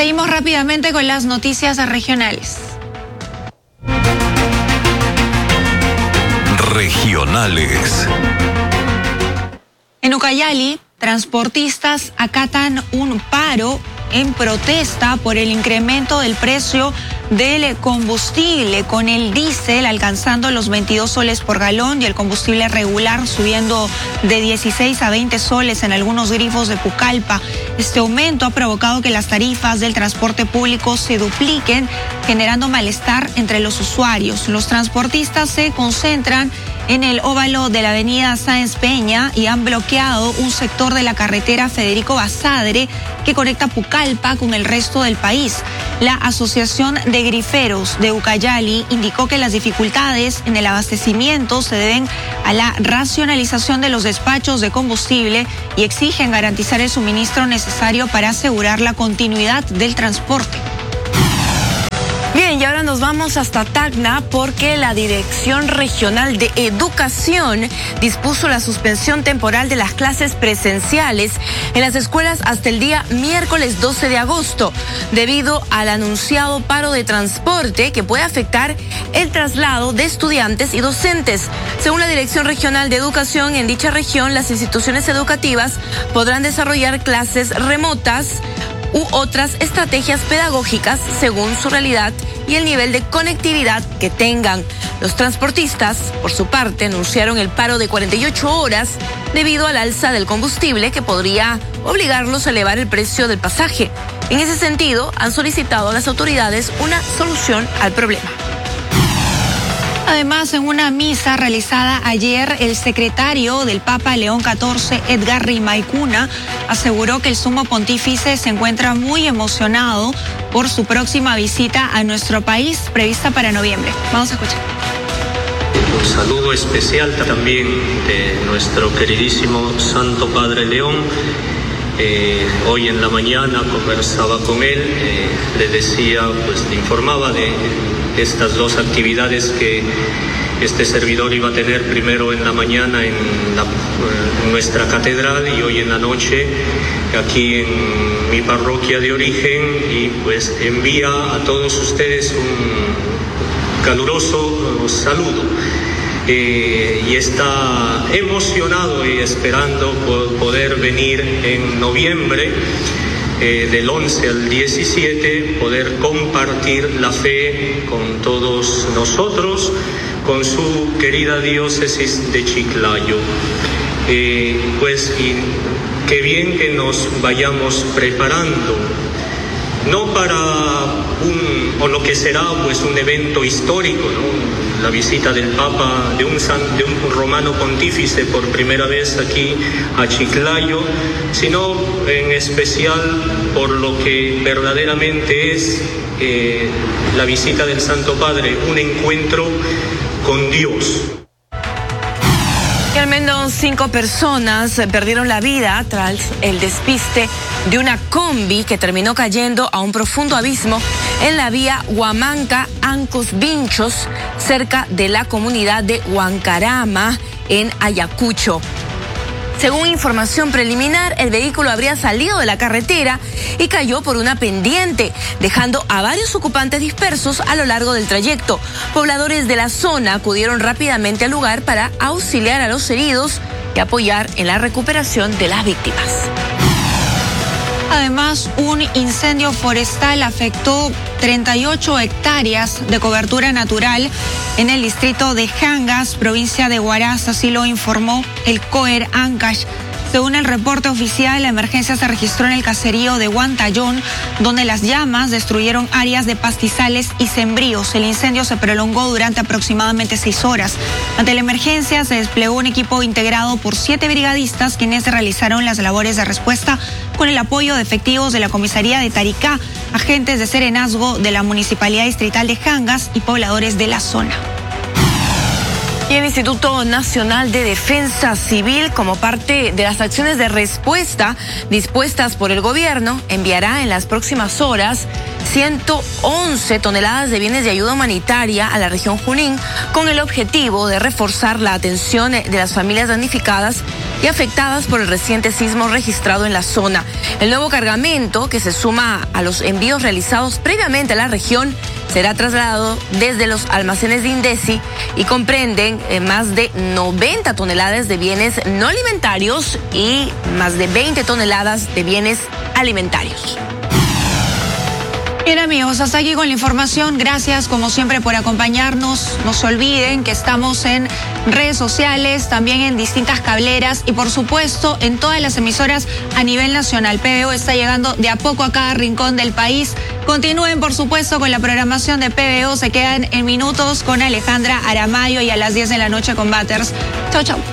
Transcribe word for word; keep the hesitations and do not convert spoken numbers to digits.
Seguimos rápidamente con las noticias regionales. Regionales. En Ucayali, transportistas acatan un paro en protesta por el incremento del precio del combustible, con el diésel alcanzando los veintidós soles por galón y el combustible regular subiendo de dieciséis a veinte soles en algunos grifos de Pucallpa. Este aumento ha provocado que las tarifas del transporte público se dupliquen, generando malestar entre los usuarios. Los transportistas se concentran en el óvalo de la avenida Sáenz Peña y han bloqueado un sector de la carretera Federico Basadre que conecta Pucallpa con el resto del país. La Asociación de Griferos de Ucayali indicó que las dificultades en el abastecimiento se deben a la racionalización de los despachos de combustible y exigen garantizar el suministro necesario para asegurar la continuidad del transporte. Bien, y ahora nos vamos hasta Tacna porque la Dirección Regional de Educación dispuso la suspensión temporal de las clases presenciales en las escuelas hasta el día miércoles doce de agosto, debido al anunciado paro de transporte que puede afectar el traslado de estudiantes y docentes. Según la Dirección Regional de Educación, en dicha región las instituciones educativas podrán desarrollar clases remotas u otras estrategias pedagógicas según su realidad y el nivel de conectividad que tengan. Los transportistas, por su parte, anunciaron el paro de cuarenta y ocho horas debido al alza del combustible que podría obligarlos a elevar el precio del pasaje. En ese sentido, han solicitado a las autoridades una solución al problema. Además, en una misa realizada ayer, el secretario del Papa León catorce, Edgar Rimaicuna, aseguró que el sumo pontífice se encuentra muy emocionado por su próxima visita a nuestro país, prevista para noviembre. Vamos a escuchar. Un saludo especial también de nuestro queridísimo Santo Padre León. Eh, hoy en la mañana conversaba con él, eh, le decía, pues le informaba de estas dos actividades que este servidor iba a tener, primero en la mañana en, la, en nuestra catedral y hoy en la noche aquí en mi parroquia de origen, y pues envía a todos ustedes un caluroso saludo. Eh, y está emocionado y esperando por poder venir en noviembre, eh, del once al diecisiete, poder compartir la fe con todos nosotros, con su querida diócesis de Chiclayo. Eh, pues y qué bien que nos vayamos preparando, no para un, o lo que será pues un evento histórico, ¿no? La visita del Papa, de un, san, de un romano pontífice por primera vez aquí a Chiclayo, sino en especial por lo que verdaderamente es eh, la visita del Santo Padre, un encuentro con Dios. Y al menos cinco personas perdieron la vida tras el despiste de una combi que terminó cayendo a un profundo abismo en la vía Huamanca-Ancos Vinchos, cerca de la comunidad de Huancarama, en Ayacucho. Según información preliminar, el vehículo habría salido de la carretera y cayó por una pendiente, dejando a varios ocupantes dispersos a lo largo del trayecto. Pobladores de la zona acudieron rápidamente al lugar para auxiliar a los heridos y apoyar en la recuperación de las víctimas. Además, un incendio forestal afectó treinta y ocho hectáreas de cobertura natural en el distrito de Jangas, provincia de Huaraz, así lo informó el COER Ancash. Según el reporte oficial, la emergencia se registró en el caserío de Huantayón, donde las llamas destruyeron áreas de pastizales y sembríos. El incendio se prolongó durante aproximadamente seis horas. Ante la emergencia, se desplegó un equipo integrado por siete brigadistas, quienes realizaron las labores de respuesta con el apoyo de efectivos de la comisaría de Taricá, agentes de serenazgo de la Municipalidad Distrital de Jangas y pobladores de la zona. Y el Instituto Nacional de Defensa Civil, como parte de las acciones de respuesta dispuestas por el gobierno, enviará en las próximas horas ciento once toneladas de bienes de ayuda humanitaria a la región Junín, con el objetivo de reforzar la atención de las familias damnificadas y afectadas por el reciente sismo registrado en la zona. El nuevo cargamento, que se suma a los envíos realizados previamente a la región, será trasladado desde los almacenes de Indesi y comprenden eh, más de noventa toneladas de bienes no alimentarios y más de veinte toneladas de bienes alimentarios. Bien amigos, hasta aquí con la información. Gracias como siempre por acompañarnos. No se olviden que estamos en redes sociales, también en distintas cableras y por supuesto en todas las emisoras a nivel nacional. P B O está llegando de a poco a cada rincón del país. Continúen por supuesto con la programación de P B O. Se quedan en minutos con Alejandra Aramayo y a las diez de la noche con Batters. Chau, chau.